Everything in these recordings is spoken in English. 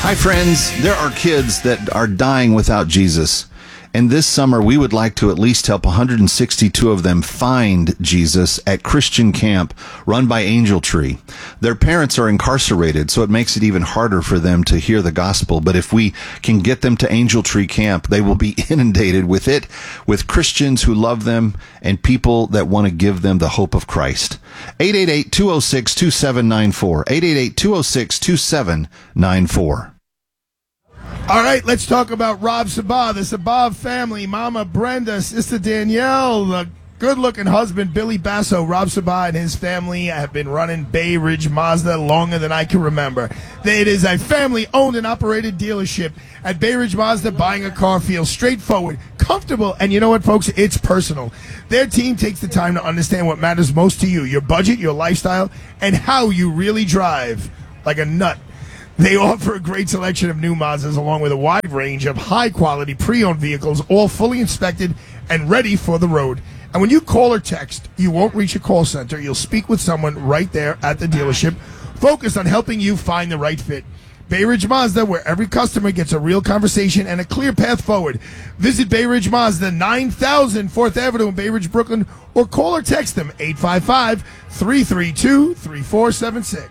Hi, friends. There are kids that are dying without Jesus. And this summer, we would like to at least help 162 of them find Jesus at Christian Camp run by Angel Tree. Their parents are incarcerated, so it makes it even harder for them to hear the gospel. But if we can get them to Angel Tree Camp, they will be inundated with it, with Christians who love them and people that want to give them the hope of Christ. 888-206-2794. 888-206-2794. All right, let's talk about Rob Sabah, the Sabah family, Mama Brenda, Sister Danielle, the good-looking husband, Billy Basso. Rob Sabah and his family have been running Bay Ridge Mazda longer than I can remember. It is a family-owned and operated dealership. At Bay Ridge Mazda, buying a car feels straightforward, comfortable, and you know what, folks? It's personal. Their team takes the time to understand what matters most to you, your budget, your lifestyle, and how you really drive like a nut. They offer a great selection of new Mazdas along with a wide range of high-quality pre-owned vehicles, all fully inspected and ready for the road. And when you call or text, you won't reach a call center. You'll speak with someone right there at the dealership, focused on helping you find the right fit. Bay Ridge Mazda, where every customer gets a real conversation and a clear path forward. Visit Bay Ridge Mazda, 9000 4th Avenue in Bay Ridge, Brooklyn, or call or text them, 855-332-3476.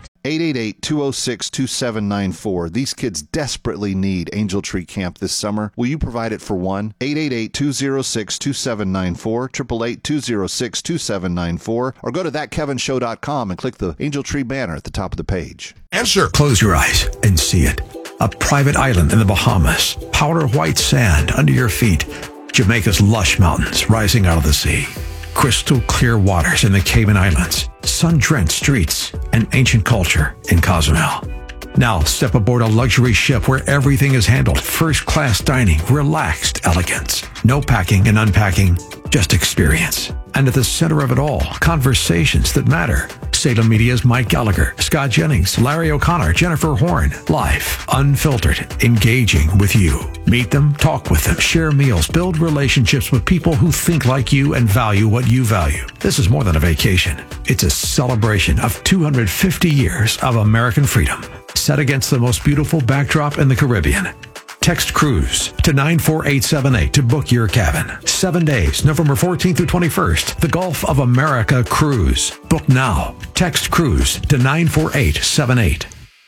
888-206-2794. These kids desperately need Angel Tree Camp this summer. Will you provide it for one? 888-206-2794, 888-206-2794, or go to thatkevinshow.com and click the Angel Tree banner at the top of the page. Answer. Close your eyes and see it. A private island in the Bahamas, powder white sand under your feet, Jamaica's lush mountains rising out of the sea, crystal clear waters in the Cayman Islands, sun-drenched streets, and ancient culture in Cozumel. Now step aboard a luxury ship where everything is handled. First-class dining, relaxed elegance. No packing and unpacking, just experience. And at the center of it all, conversations that matter. Salem Media's Mike Gallagher, Scott Jennings, Larry O'Connor, Jennifer Horn. Live, unfiltered, engaging with you. Meet them, talk with them, share meals, build relationships with people who think like you and value what you value. This is more than a vacation. It's a celebration of 250 years of American freedom, set against the most beautiful backdrop in the Caribbean. Text Cruise to 94878 to book your cabin. 7 days, November 14th through 21st. The Gulf of America Cruise. Book now. Text Cruise to 94878.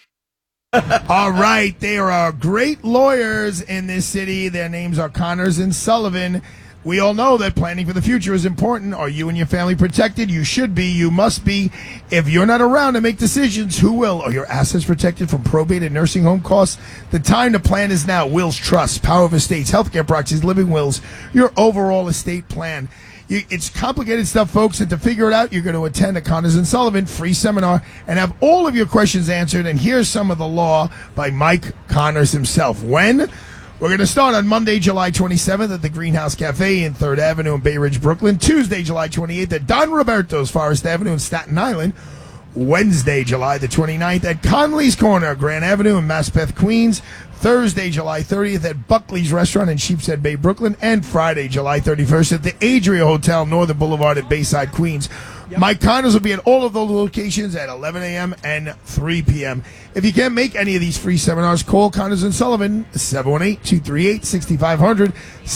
All right, there are great lawyers in this city. Their names are Connors and Sullivan. We all know that planning for the future is important. Are you and your family protected? You should be. You must be. If you're not around to make decisions, who will? Are your assets protected from probate and nursing home costs? The time to plan is now. Wills, trusts, power of estates, healthcare proxies, living wills, your overall estate plan. It's complicated stuff, folks, and to figure it out, you're going to attend a Connors and Sullivan free seminar and have all of your questions answered. And here's some of the law by Mike Connors himself. When? We're going to start on Monday, July 27th at the Greenhouse Cafe in 3rd Avenue in Bay Ridge, Brooklyn. Tuesday, July 28th at Don Roberto's, Forest Avenue in Staten Island. Wednesday, July the 29th at Conley's Corner, Grand Avenue in Maspeth, Queens. Thursday, July 30th at Buckley's Restaurant in Sheepshead Bay, Brooklyn. And Friday, July 31st at the Adria Hotel, Northern Boulevard at Bayside, Queens. Yep. Mike Connors will be at all of those locations at 11 a.m. and 3 p.m. If you can't make any of these free seminars, call Connors and Sullivan, 718-238-6500,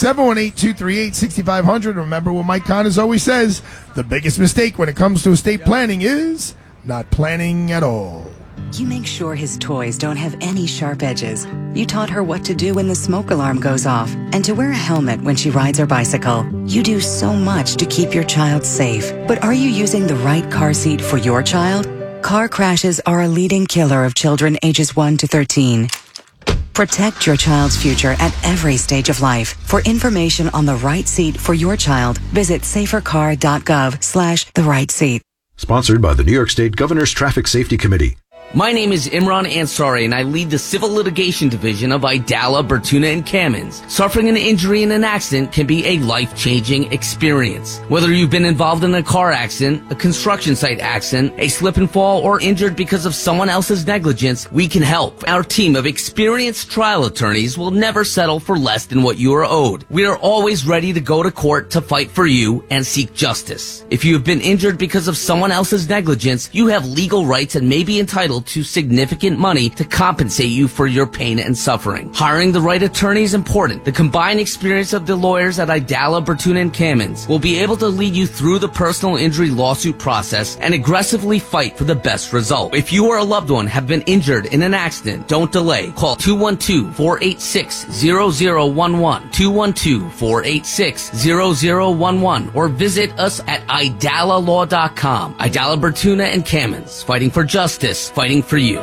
718-238-6500. Remember what Mike Connors always says, the biggest mistake when it comes to estate planning is not planning at all. You make sure his toys don't have any sharp edges. You taught her what to do when the smoke alarm goes off and to wear a helmet when she rides her bicycle. You do so much to keep your child safe. But are you using the right car seat for your child? Car crashes are a leading killer of children ages 1 to 13. Protect your child's future at every stage of life. For information on the right seat for your child, visit safercar.gov/the right seat. Sponsored by the New York State Governor's Traffic Safety Committee. My name is Imran Ansari, and I lead the Civil Litigation Division of Idala, Bertuna, and Kamins. Suffering an injury in an accident can be a life-changing experience. Whether you've been involved in a car accident, a construction site accident, a slip and fall, or injured because of someone else's negligence, we can help. Our team of experienced trial attorneys will never settle for less than what you are owed. We are always ready to go to court to fight for you and seek justice. If you have been injured because of someone else's negligence, you have legal rights and may be entitled entitled to significant money to compensate you for your pain and suffering. Hiring the right attorney is important. The combined experience of the lawyers at Idala, Bertuna, and Kamins will be able to lead you through the personal injury lawsuit process and aggressively fight for the best result. If you or a loved one have been injured in an accident, don't delay. Call 212-486-0011, 212-486-0011, or visit us at idalalaw.com. Idala, Bertuna, and Kamins, fighting for justice, fighting for you.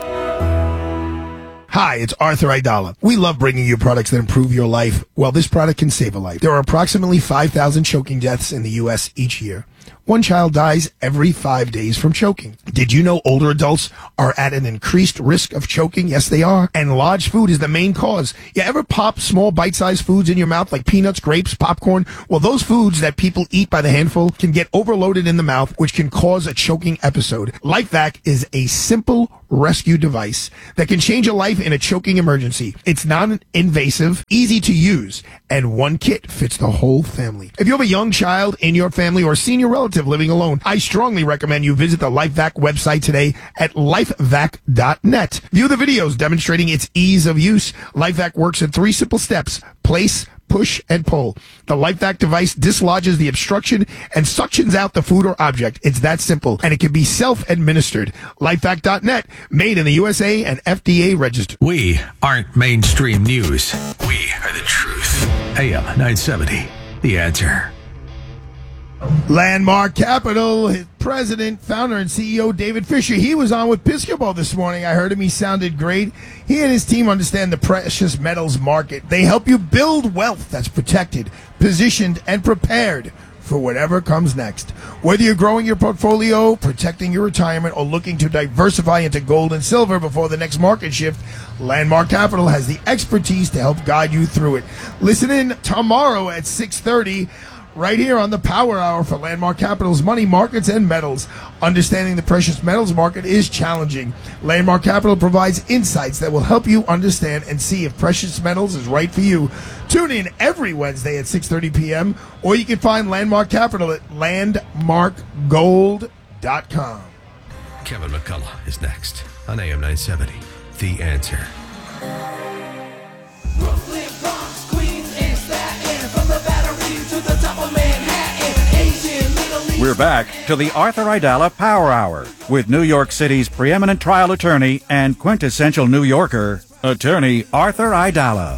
Hi, it's Arthur Idala. We love bringing you products that improve your life. Well, this product can save a life. There are approximately 5,000 choking deaths in the U.S. each year. One child dies every 5 days from choking. Did you know older adults are at an increased risk of choking? Yes, they are. And large food is the main cause. You ever pop small bite-sized foods in your mouth like peanuts, grapes, popcorn? Well, those foods that people eat by the handful can get overloaded in the mouth, which can cause a choking episode. LifeVac is a simple rescue device that can change a life in a choking emergency. It's non-invasive, easy to use, and one kit fits the whole family. If you have a young child in your family or a senior relative living alone, I strongly recommend you visit the LifeVac website today at lifevac.net. View the videos demonstrating its ease of use. LifeVac works in 3 simple steps: place, push, and pull. The LifeVac device dislodges the obstruction and suctions out the food or object. It's that simple, and it can be self-administered. LifeVac.net, made in the USA and FDA registered. We aren't mainstream news. We are the truth. AM 970, The Answer. Landmark Capital, his president, founder, and CEO David Fisher. He was on with Piscopo this morning. I heard him. He sounded great. He and his team understand the precious metals market. They help you build wealth that's protected, positioned, and prepared for whatever comes next. Whether you're growing your portfolio, protecting your retirement, or looking to diversify into gold and silver before the next market shift, Landmark Capital has the expertise to help guide you through it. Listen in tomorrow at 6:30. Right here on the Power Hour for Landmark Capital's Money Markets and Metals. Understanding the precious metals market is challenging. Landmark Capital provides insights that will help you understand and see if precious metals is right for you. Tune in every Wednesday at 6:30 p.m. or you can find Landmark Capital at landmarkgold.com. Kevin McCullough is next on AM 970, The Answer. Brooklyn, Bronx, Queens, and Staten, from the Battery to the top of Manhattan, Asian, Middle East. We're back to the Arthur Idala Power Hour with New York City's preeminent trial attorney and quintessential New Yorker, attorney Arthur Idala.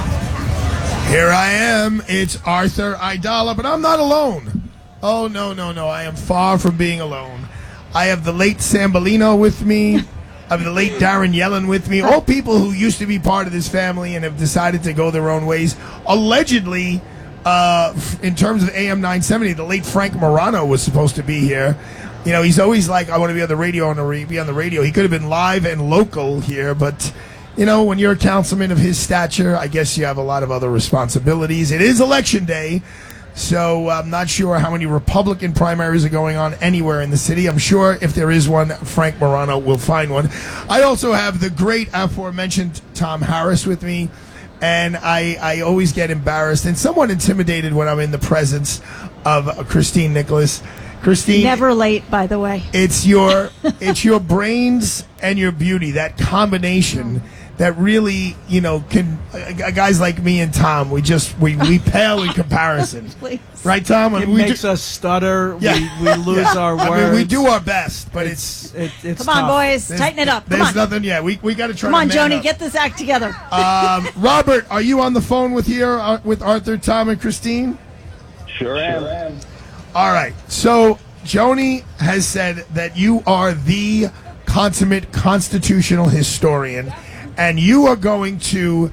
Here I am. It's Arthur Idala, but I'm not alone. Oh, no. I am far from being alone. I have the late Sambolino with me. I have the late Darren Yellen with me. All people who used to be part of this family and have decided to go their own ways. Allegedly, in terms of AM 970, the late Frank Morano was supposed to be here. You know, he's always like, I want to be on the radio, be on the radio. He could have been live and local here, but, you know, when you're a councilman of his stature, I guess you have a lot of other responsibilities. It is Election Day. So I'm not sure how many Republican primaries are going on anywhere in the city. I'm sure if there is one, Frank Morano will find one. I also have the great aforementioned Tom Harris with me, and I always get embarrassed and somewhat intimidated when I'm in the presence of Christine Nicholas. Christine, never late, by the way. It's your brains and your beauty, that combination that really, you know, can guys like me and Tom, we pale in comparison. Please. Right, Tom? It makes us stutter. Yeah. We lose our words. I mean, we do our best, but it's Come on, boys, tighten it up. Come there's on. nothing. Yeah, we got to try. Come on, to man Joni, up. get this act together. Robert, are you on the phone with Arthur, Tom, and Christine? Sure am. All right. So Joni has said that you are the consummate constitutional historian, and you are going to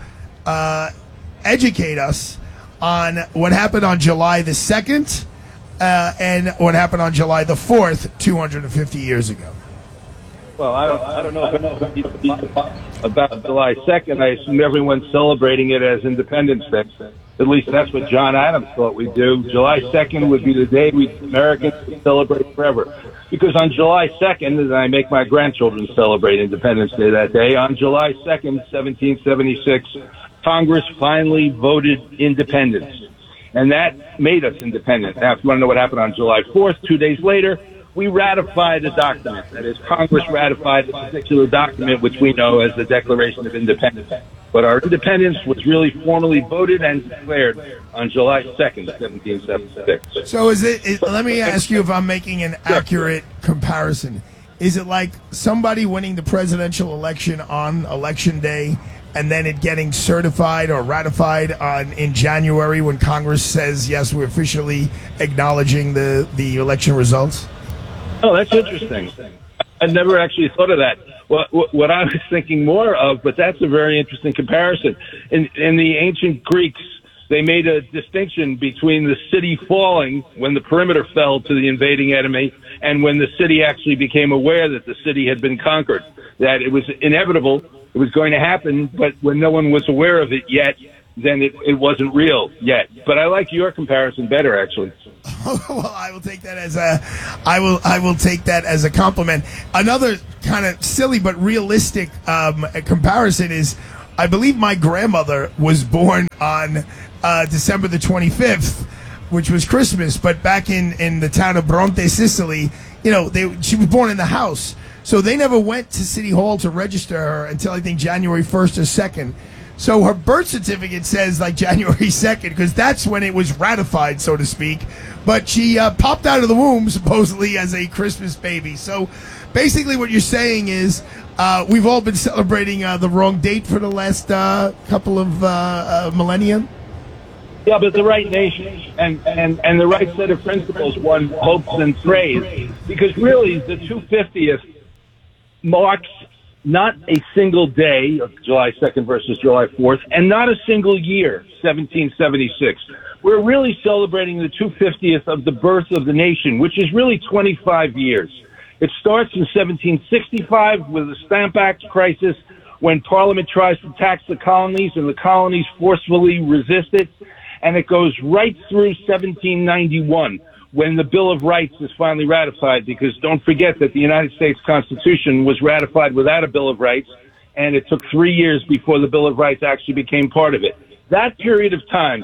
educate us on what happened on July the 2nd and what happened on July the 4th, 250 years ago. Well, I don't know about July 2nd. I assume everyone's celebrating it as Independence Day. At least that's what John Adams thought we'd do. July 2nd would be the day Americans would celebrate forever. Because on July 2nd, and I make my grandchildren celebrate Independence Day that day, on July 2nd, 1776, Congress finally voted independence. And that made us independent. Now, if you want to know what happened on July 4th, 2 days later, we ratified a document. That is, Congress ratified a particular document, which we know as the Declaration of Independence. But our independence was really formally voted and declared on July 2nd, 1776. So let me ask you if I'm making an accurate comparison. Is it like somebody winning the presidential election on Election Day and then it getting certified or ratified in January when Congress says, yes, we're officially acknowledging the election results? Oh, that's interesting. I never actually thought of that. What I was thinking more of, but that's a very interesting comparison. In the ancient Greeks, they made a distinction between the city falling when the perimeter fell to the invading enemy and when the city actually became aware that the city had been conquered, that it was inevitable, it was going to happen, but when no one was aware of it yet, then it wasn't real yet. But I like your comparison better, actually. Well, I will take that as I will take that as a compliment. Another kind of silly but realistic comparison is, I believe my grandmother was born on December the 25th, which was Christmas. But back in the town of Bronte, Sicily, she was born in the house, so they never went to City Hall to register her until I think January 1st or 2nd. So her birth certificate says like January 2nd because that's when it was ratified, so to speak. But she popped out of the womb supposedly as a Christmas baby. So basically what you're saying is we've all been celebrating the wrong date for the last couple of millennia. Yeah, but the right nation and the right set of principles one hopes and prays. Because really the 250th marks not a single day of July 2nd versus July 4th, and not a single year, 1776. We're really celebrating the 250th of the birth of the nation, which is really 25 years. It starts in 1765 with the Stamp Act crisis, when Parliament tries to tax the colonies and the colonies forcefully resist it, and it goes right through 1791. When the Bill of Rights is finally ratified, because don't forget that the United States Constitution was ratified without a Bill of Rights, and it took 3 years before the Bill of Rights actually became part of it. That period of time,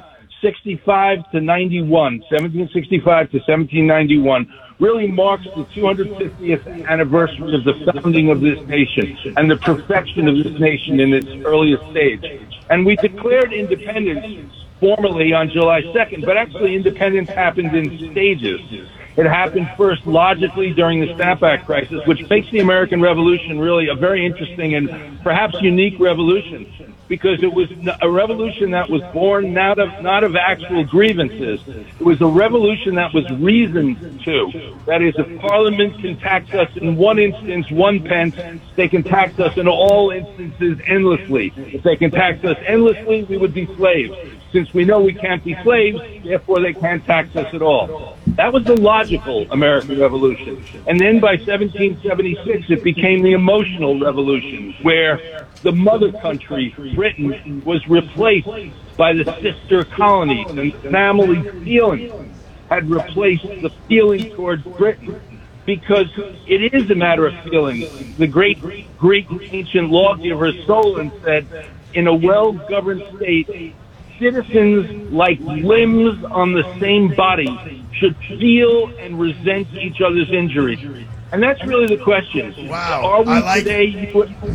65 to 91, 1765 to 1791, really marks the 250th anniversary of the founding of this nation and the perfection of this nation in its earliest stage. And we declared independence formally on July 2nd, but actually independence happened in stages. It happened first logically during the Stamp Act crisis, which makes the American Revolution really a very interesting and perhaps unique revolution, because it was a revolution that was born not of actual grievances. It was a revolution that was reasoned to. That is, if Parliament can tax us in one instance 1 pence, they can tax us in all instances endlessly. If they can tax us endlessly, we would be slaves. Since we know we can't be slaves, therefore they can't tax us at all. That was the logical American Revolution. And then by 1776, it became the emotional revolution, where the mother country, Britain, was replaced by the sister colonies, and family feelings had replaced the feeling towards Britain, because it is a matter of feeling. The great Greek ancient lawgiver Solon said, in a well-governed state, citizens, like limbs on the same body, should feel and resent each other's injuries. And that's really the question. Wow. Are we I like today?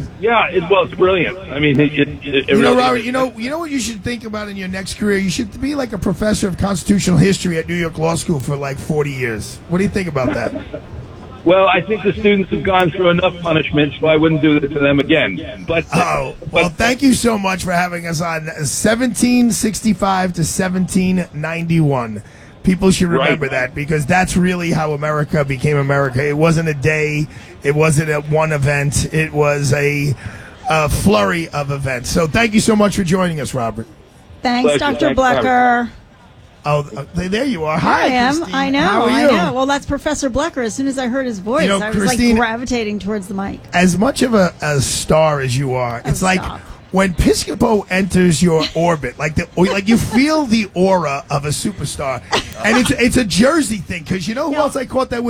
It's brilliant. I mean, it you know, really Robert, is. you know what you should think about in your next career? You should be like a professor of constitutional history at New York Law School for like 40 years. What do you think about that? Well, I think the students have gone through enough punishment, so I wouldn't do that to them again. But Thank you so much for having us on 1765 to 1791. People should remember that, because that's really how America became America. It wasn't a day. It wasn't a one event. It was a flurry of events. So thank you so much for joining us, Robert. Thanks, Dr. Blecker. Oh, there you are. Hi, I am. Christine. I know. How are I you? know. Well, that's Professor Blecker. As soon as I heard his voice, I was Christine, like gravitating towards the mic. As much of a star as you are, it's like when Piscopo enters your orbit, like you feel the aura of a superstar, and it's a Jersey thing, because you know who else I caught that with?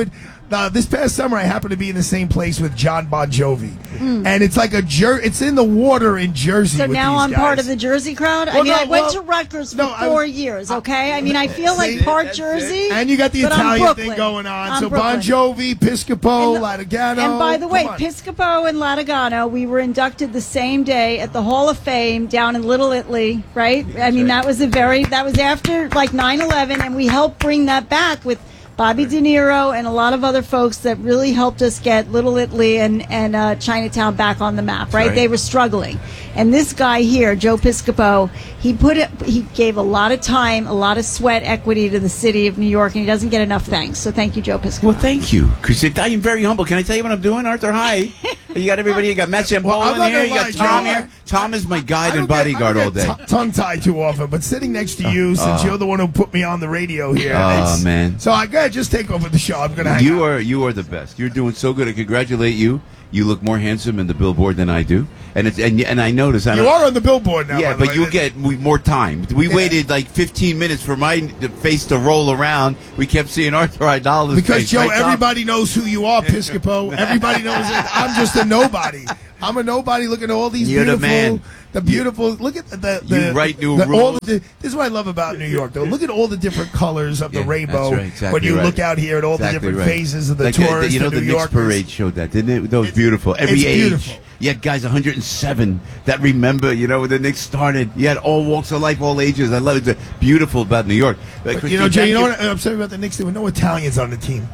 This past summer, I happened to be in the same place with John Bon Jovi, and it's like it's in the water in Jersey. So with now these I'm guys. part of the Jersey crowd. Well, I went to Rutgers for 4 years. Okay, I mean, I feel like part Jersey, and you got the but I'm Italian Brooklyn. thing going on. I'm So Brooklyn. Bon Jovi, Piscopo, Latagano. And by the way, Come on. Piscopo and Latagano, we were inducted the same day at the Hall of Fame down in Little Italy, right? I mean, that was after like 9/11, and we helped bring that back with Bobby De Niro and a lot of other folks that really helped us get Little Italy and Chinatown back on the map, right? They were struggling. And this guy here, Joe Piscopo, he gave a lot of time, a lot of sweat equity to the city of New York, and he doesn't get enough thanks. So thank you, Joe Piscopo. Well, thank you, because I'm very humble. Can I tell you what I'm doing, Arthur? Hi. You got everybody. You got Matt Sampola in here. You got Tom here. Tom is my guide and bodyguard all day. Tongue-tied too often, but sitting next to you, since you're the one who put me on the radio here. Oh, man. So I gotta just take over the show. I'm gonna hang out. You are the best. You're doing so good. I congratulate you. You look more handsome in the billboard than I do, and I notice. You are on the billboard now. Yeah, by the but way. you'll get more time. We waited like 15 minutes for my face to roll around. We kept seeing Arthur Idala's Because face. Joe, Right, Tom? everybody knows who you are, Piscopo. Everybody knows it. I'm just a nobody. I'm a nobody. Look at all these You're the beautiful, man. look at the You write new all rules. this is what I love about New York, though. Look at all the different colors of the Yeah, rainbow that's right, exactly when you right. look out here at all the Exactly different right. phases of the Like, tourists, you know, the the New Knicks Yorkers. parade showed that, didn't it? That was beautiful. Every it's age. beautiful. You had guys 107 that remember, when the Knicks started. You had all walks of life, all ages. I love it. It's beautiful about New York. But, Jay, you know what I'm sorry about the Knicks? There were no Italians on the team.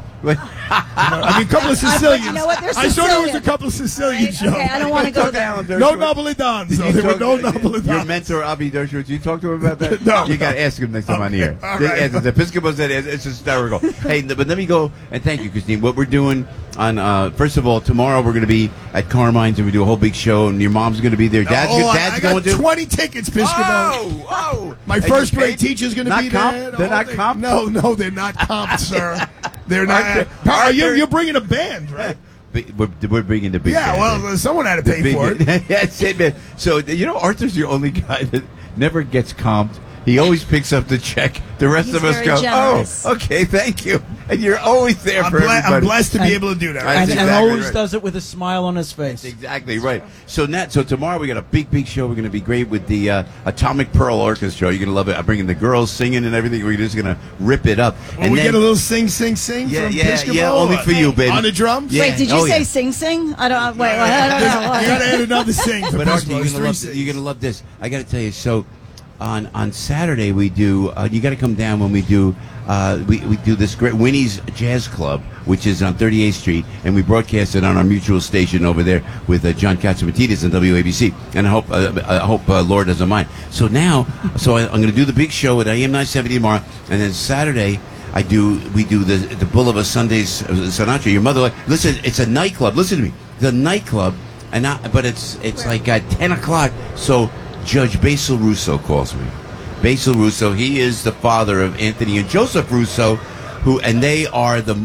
I mean, a couple of Sicilians. You know what? They're I saw there was a Sicilian. couple of Sicilians, Joe. Okay, I don't want to go there. No Napolitans. So there were no Napolitans. Your mentor, Avi Dershowitz, did you talk to him about that? No. You got to ask him next time on the air. All right. The Episcopal said it's hysterical. Hey, but let me go and thank you, Christine. What we're doing on, first of all, tomorrow we're going to be at Carmine's and we do a whole big show, and your mom's going to be there. Dad's I got going to. 20 tickets, Piscopo. Oh! My And first you grade paid? teacher's going to Not be comp? there. They're not comp? No, they're not comp, sir. They're not. Arthur- You're bringing a band, right? We're bringing the big Yeah, band. well, someone had to pay for it. That's it, man. So, Arthur's the only guy that never gets comped. He always picks up the check. The rest He's of us very go, generous. oh, okay, thank you. And you're always there for everybody. I'm blessed to be able to do that. That's And exactly always right. does it with a smile on his face. That's exactly right. So tomorrow we got a big show. We're going to be great with the Atomic Pearl Orchestra. You're going to love it. I'm bringing the girls singing and everything. We're just going to rip it up. Will we get a little sing from Piscopo? only for you, baby. On the drums? Yeah. Wait, did you Oh, say yeah. sing? I don't know. I don't know. You got to add another sing for But Arthur, Piscopo. you're gonna love this. I got to tell you. So, on Saturday we do. You got to come down when we do. We do this great Winnie's Jazz Club, which is on 38th Street, and we broadcast it on our mutual station over there with John Katsimatidis and WABC. And I hope Lord doesn't mind. So now, I'm going to do the big show at AM 970 tomorrow, and then Saturday. We do the Boulevard Sundays Sinatra. Your mother, listen, it's a nightclub. Listen to me, the nightclub, but it's like at 10 o'clock. So Judge Basil Russo calls me. Basil Russo, he is the father of Anthony and Joseph Russo, and they are the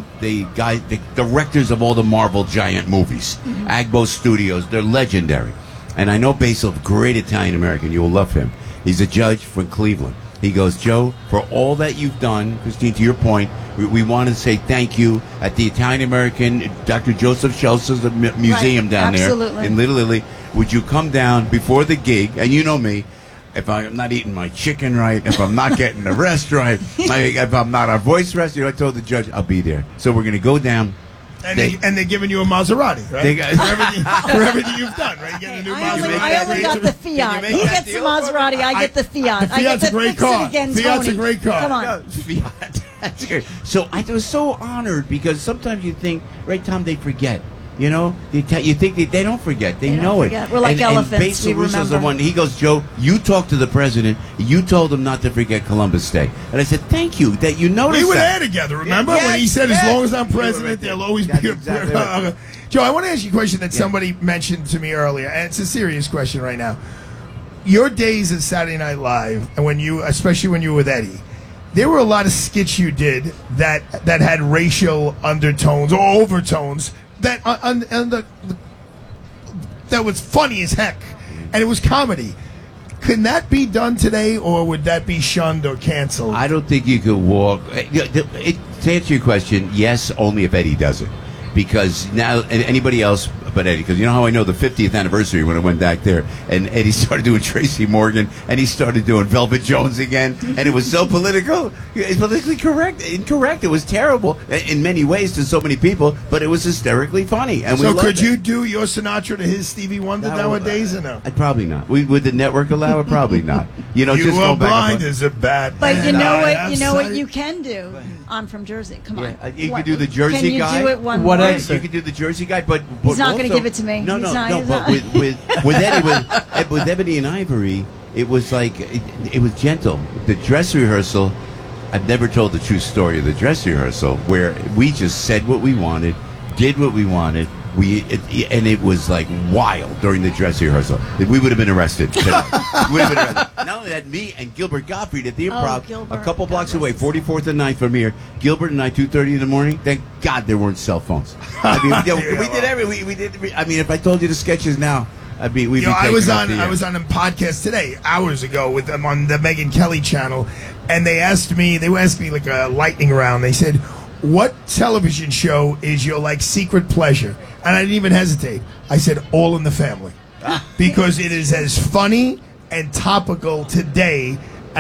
directors of all the Marvel giant movies, Agbo Studios. They're legendary, and I know Basil, great Italian American. You will love him. He's a judge from Cleveland. He goes, Joe, for all that you've done, Christine, to your point, we want to say thank you at the Italian-American Dr. Joseph Schultz's museum down absolutely. there in Little Italy. Would you come down before the gig? And you know me, if I'm not eating my chicken right, if I'm not getting the rest right, if I'm not a voice rest, I told the judge, I'll be there. So we're going to go down. And they're giving you a Maserati, right? For everything you've done, right? You get a new Maserati. I only got the Fiat. He gets the Maserati. I get the Fiat. The Fiat's a great car. Fiat's a great car. Come on. No, Fiat. That's great. So I was so honored because sometimes you think, right, Tom, they forget. You know, you think they don't forget. They know it. We're like elephants. And Basil We Russo's the remember. one. He goes, Joe, you talked to the president. You told him not to forget Columbus Day. And I said, thank you that you noticed We were that. there together, remember? Yes, when he said, yes. as long as I'm You were president, right there. there'll always That's be a... exactly right. Joe, I want to ask you a question that somebody mentioned to me earlier, and it's a serious question right now. Your days at Saturday Night Live, and especially when you were with Eddie, there were a lot of skits you did that had racial undertones or overtones that that was funny as heck, and it was comedy. Can that be done today, or would that be shunned or canceled? I don't think you could walk. to answer your question, yes, only if Eddie does it. Because now, anybody else but Eddie, because you know how I know the 50th anniversary when I went back there, and Eddie started doing Tracy Morgan, and he started doing Velvet Jones again, and it was so political, politically incorrect. It was terrible in many ways to so many people, but it was hysterically funny. And so we could you do your Sinatra to his Stevie Wonder nowadays or no? I'd probably not. Would the network allow it? Probably not. You know, You just are go back blind and forth. as a bat. But you know I what? have You know what sight. you can do. I'm from Jersey. Come on. You could do the Jersey can guy. Can you do it one What more? else? You could do the Jersey guy, but He's not going to also- give it to me. No, He's no, not- no. he's But not. with Eddie, with Ebony and Ivory, it was like it was gentle. The dress rehearsal. I've never told the true story of the dress rehearsal where we just said what we wanted, did what we wanted. And it was like wild during the dress rehearsal. We would have been arrested tonight. We would have been arrested. Not only that, me and Gilbert Gottfried at the Improv, Gilbert. a couple blocks away, 44th and 9th from here. Gilbert and I, 2:30 in the morning. Thank God there weren't cell phones. I mean, we did. I mean, if I told you the sketches now, we'd be I was taking off on the air. a podcast today, hours ago, with them on the Megyn Kelly channel, and they were asking me like a lightning round. They said, "What television show is your like secret pleasure?" And I didn't even hesitate. I said, "All in the Family," because it is as funny and topical today